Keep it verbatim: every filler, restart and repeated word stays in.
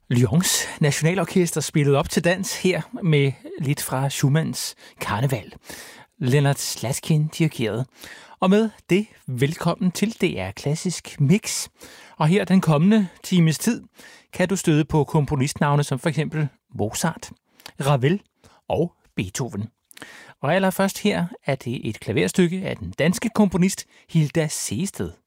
Lyons Nationalorkester spillede op til dans her med lidt fra Schumanns Karneval. Leonard Slatkin dirigerede. Og med det, velkommen til D R Klassisk Mix. Og her den kommende times tid kan du støde på komponistnavne som for eksempel Mozart, Ravel og Beethoven. Og allerførst her er det et klaverstykke af den danske komponist Hilda Sehested.